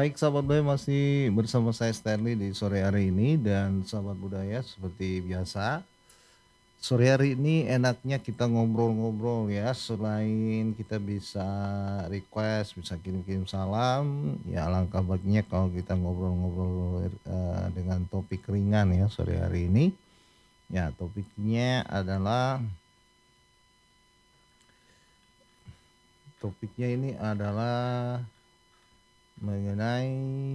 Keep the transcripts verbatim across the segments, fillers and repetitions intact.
Baik sahabat budaya masih bersama saya Stanley di sore hari ini dan sahabat budaya seperti biasa, sore hari ini enaknya kita ngobrol-ngobrol ya selain kita bisa request, bisa kirim-kirim salam, ya alangkah baiknya kalau kita ngobrol-ngobrol, eee, dengan topik ringan ya sore hari ini. Ya topiknya adalah topiknya ini adalah mengenai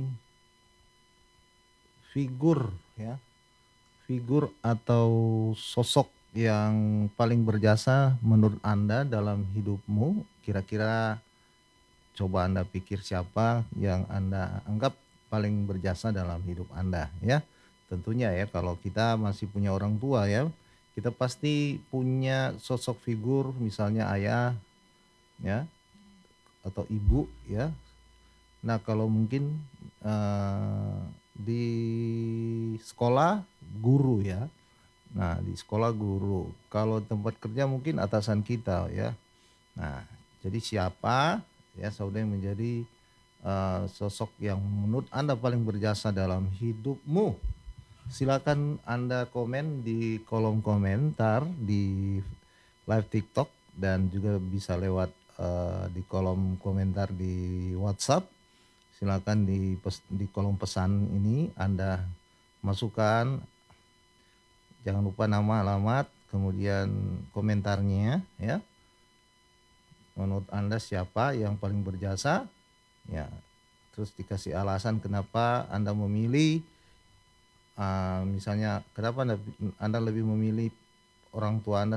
figur ya. Figur atau sosok yang paling berjasa menurut Anda dalam hidupmu, kira-kira coba Anda pikir siapa yang Anda anggap paling berjasa dalam hidup Anda ya. Tentunya ya kalau kita masih punya orang tua ya, kita pasti punya sosok figur misalnya ayah ya, atau ibu ya. Nah kalau mungkin, eee, di sekolah guru ya. Nah, di sekolah guru, kalau tempat kerja mungkin atasan kita ya. Nah, jadi siapa ya saudara yang menjadi, eee, sosok yang menurut Anda paling berjasa dalam hidupmu? Silakan Anda komen di kolom komentar di live TikTok dan juga bisa lewat, eee, di kolom komentar di WhatsApp. Silakan di pes di kolom pesan ini Anda masukkan jangan lupa nama, alamat, kemudian komentarnya ya. Menurut Anda siapa yang paling berjasa? Ya, terus dikasih alasan kenapa Anda memilih, eee, misalnya kenapa Anda Anda lebih memilih orang tua Anda